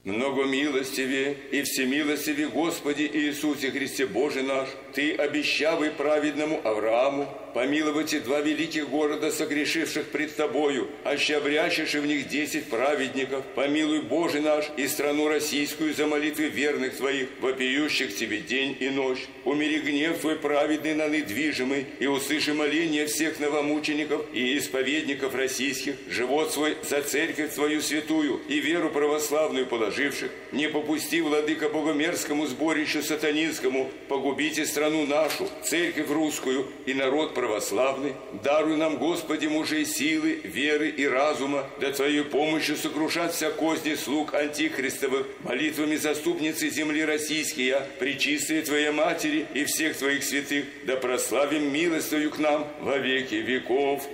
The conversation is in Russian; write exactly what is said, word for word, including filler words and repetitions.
Много милостивее и всемилостивее Господи Иисусе Христе Боже наш, Ты, обещавый праведному Аврааму, помиловать и два великих города, согрешивших пред Тобою, аще обрящешь в них десять праведников, помилуй, Боже наш, и страну российскую за молитвы верных Твоих, вопиющих Тебе день и ночь. Умери гнев Твой праведный на недвижимый, и услыши моление всех новомучеников и исповедников российских, живот свой за церковь Твою святую и веру православную положивших. Не попусти, владыка, богомерзкому сборищу сатанинскому, погубите страну нашу, церковь русскую и народ православный. Даруй нам, Господи, мужей силы, веры и разума, да Твоей помощью сокрушат вся козни слуг антихристовых, молитвами заступницы земли российские, пречистые Твоей Матери и всех Твоих святых, да прославим милостью к нам во веки веков.